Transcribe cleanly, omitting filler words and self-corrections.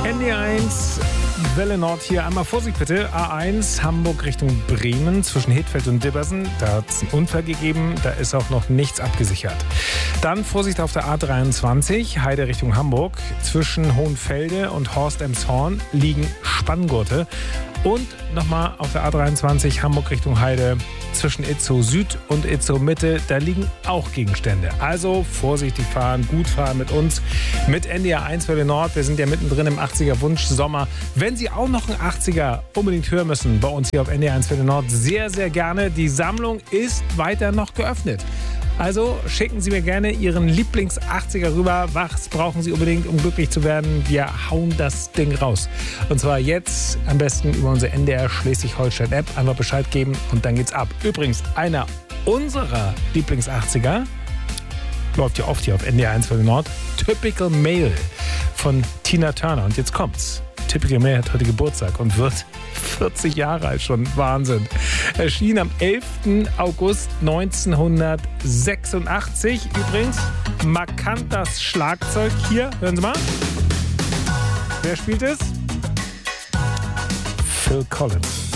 NDR1, Welle Nord hier. Einmal Vorsicht bitte. A1 Hamburg Richtung Bremen zwischen Hedfeld und Dibbersen. Da hat es einen Unfall gegeben. Da ist auch noch nichts abgesichert. Dann Vorsicht auf der A23 Heide Richtung Hamburg. Zwischen Hohenfelde und Horst-Emshorn liegen Spanngurte. Und nochmal auf der A23 Hamburg Richtung Heide zwischen Itzehoe Süd und Itzehoe Mitte, da liegen auch Gegenstände. Also vorsichtig fahren, gut fahren mit uns, mit NDR1 Welle Nord. Wir sind ja mittendrin im 80er Wunsch-Sommer. Wenn Sie auch noch einen 80er unbedingt hören müssen, bei uns hier auf NDR1 Welle Nord, sehr, sehr gerne. Die Sammlung ist weiter noch geöffnet. Also schicken Sie mir gerne Ihren Lieblings-80er rüber. Was brauchen Sie unbedingt, um glücklich zu werden? Wir hauen das Ding raus. Und zwar jetzt am besten über unsere NDR Schleswig-Holstein-App. Einfach Bescheid geben und dann geht's ab. Übrigens, einer unserer Lieblings-80er läuft ja oft hier auf NDR1 Welle Nord. Typical Male von Tina Turner. Und jetzt kommt's. Typical Male hat heute Geburtstag und wird 40 Jahre alt schon. Wahnsinn. Erschien am 11. August 1986. Übrigens, markant das Schlagzeug hier. Hören Sie mal. Wer spielt es? Phil Collins.